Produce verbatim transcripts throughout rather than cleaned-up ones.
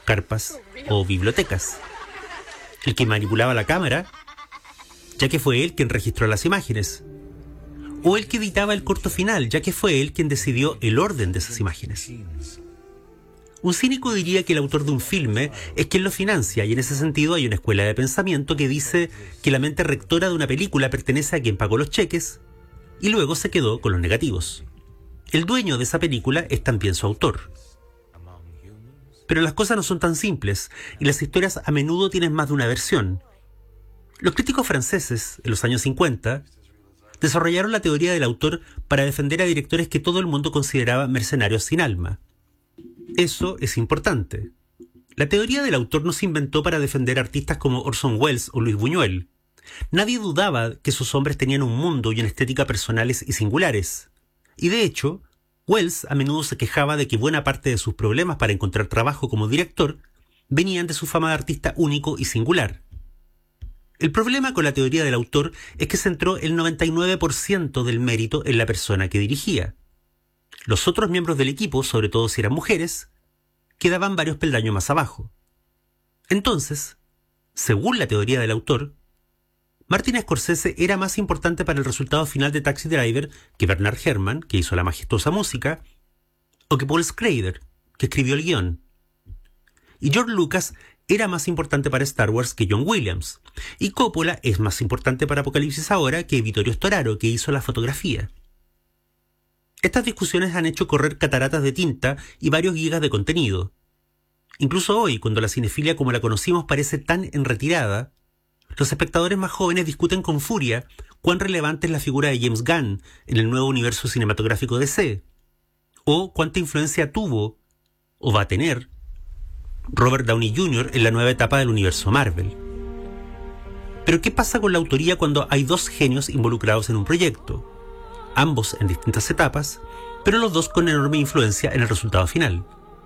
carpas o bibliotecas. El que manipulaba la cámara, ya que fue él quien registró las imágenes. O el que editaba el corto final, ya que fue él quien decidió el orden de esas imágenes. Un cínico diría que el autor de un filme es quien lo financia, y en ese sentido hay una escuela de pensamiento que dice que la mente rectora de una película pertenece a quien pagó los cheques y luego se quedó con los negativos. El dueño de esa película es también su autor. Pero las cosas no son tan simples, y las historias a menudo tienen más de una versión. Los críticos franceses, en los años cincuenta, desarrollaron la teoría del autor para defender a directores que todo el mundo consideraba mercenarios sin alma. Eso es importante. La teoría del autor no se inventó para defender artistas como Orson Welles o Luis Buñuel. Nadie dudaba que esos hombres tenían un mundo y una estética personales y singulares. Y de hecho, Welles a menudo se quejaba de que buena parte de sus problemas para encontrar trabajo como director venían de su fama de artista único y singular. El problema con la teoría del autor es que centró el noventa y nueve por ciento del mérito en la persona que dirigía. Los otros miembros del equipo, sobre todo si eran mujeres, quedaban varios peldaños más abajo. Entonces, según la teoría del autor, Martin Scorsese era más importante para el resultado final de Taxi Driver que Bernard Herrmann, que hizo la majestuosa música, o que Paul Schrader, que escribió el guión. Y George Lucas era más importante para Star Wars que John Williams, y Coppola es más importante para Apocalipsis Ahora que Vittorio Storaro, que hizo la fotografía. Estas discusiones han hecho correr cataratas de tinta y varios gigas de contenido. Incluso hoy, cuando la cinefilia como la conocimos parece tan en retirada, los espectadores más jóvenes discuten con furia cuán relevante es la figura de James Gunn en el nuevo universo cinematográfico de D C, o cuánta influencia tuvo, o va a tener, Robert Downey junior en la nueva etapa del universo Marvel. Pero ¿qué pasa con la autoría cuando hay dos genios involucrados en un proyecto? Ambos en distintas etapas, pero los dos con enorme influencia en el resultado final.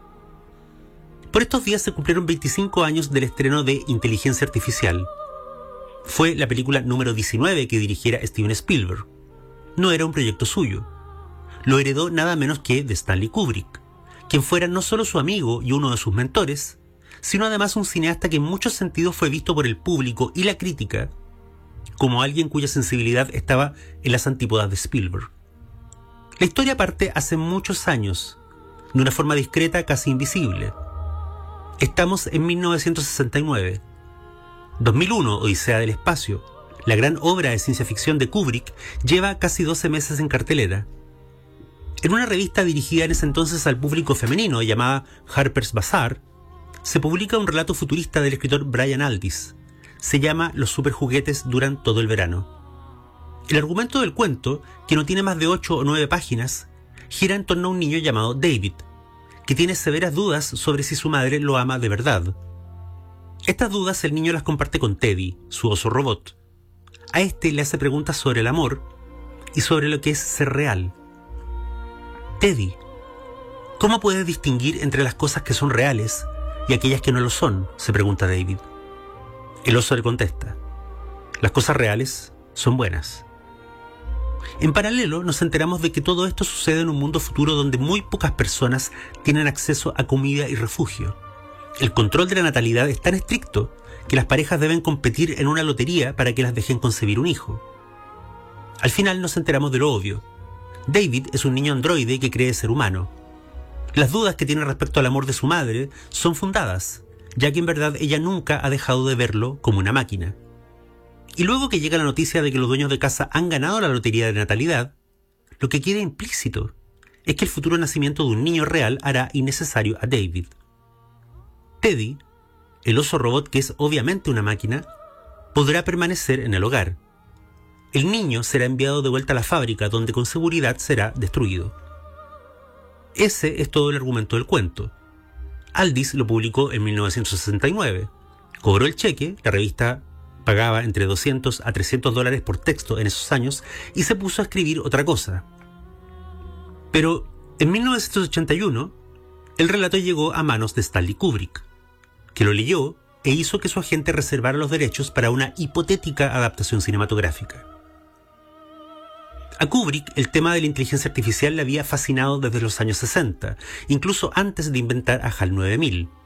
Por estos días se cumplieron veinticinco años del estreno de Inteligencia Artificial. Fue la película número diecinueve que dirigiera Steven Spielberg. No era un proyecto suyo. Lo heredó nada menos que de Stanley Kubrick, quien fuera no solo su amigo y uno de sus mentores, sino además un cineasta que en muchos sentidos fue visto por el público y la crítica como alguien cuya sensibilidad estaba en las antípodas de Spielberg. La historia parte hace muchos años, de una forma discreta, casi invisible. Estamos en mil novecientos sesenta y nueve. dos mil uno, Odisea del Espacio, la gran obra de ciencia ficción de Kubrick, lleva casi doce meses en cartelera. En una revista dirigida en ese entonces al público femenino llamada Harper's Bazaar, se publica un relato futurista del escritor Brian Aldiss. Se llama Los superjuguetes duran todo el verano. El argumento del cuento, que no tiene más de ocho o nueve páginas, gira en torno a un niño llamado David, que tiene severas dudas sobre si su madre lo ama de verdad. Estas dudas el niño las comparte con Teddy, su oso robot. A este le hace preguntas sobre el amor y sobre lo que es ser real. Teddy, ¿cómo puedes distinguir entre las cosas que son reales y aquellas que no lo son?, se pregunta David. El oso le contesta: las cosas reales son buenas. En paralelo, nos enteramos de que todo esto sucede en un mundo futuro donde muy pocas personas tienen acceso a comida y refugio. El control de la natalidad es tan estricto que las parejas deben competir en una lotería para que las dejen concebir un hijo. Al final nos enteramos de lo obvio. David es un niño androide que cree ser humano. Las dudas que tiene respecto al amor de su madre son fundadas, ya que en verdad ella nunca ha dejado de verlo como una máquina. Y luego que llega la noticia de que los dueños de casa han ganado la lotería de natalidad, lo que queda implícito es que el futuro nacimiento de un niño real hará innecesario a David. Teddy, el oso robot que es obviamente una máquina, podrá permanecer en el hogar. El niño será enviado de vuelta a la fábrica, donde con seguridad será destruido. Ese es todo el argumento del cuento. Aldiss lo publicó en mil novecientos sesenta y nueve. Cobró el cheque, la revista pagaba entre doscientos a trescientos dólares por texto en esos años, y se puso a escribir otra cosa. Pero en mil novecientos ochenta y uno, el relato llegó a manos de Stanley Kubrick, que lo leyó e hizo que su agente reservara los derechos para una hipotética adaptación cinematográfica. A Kubrick el tema de la inteligencia artificial le había fascinado desde los años sesenta, incluso antes de inventar a HAL nueve mil.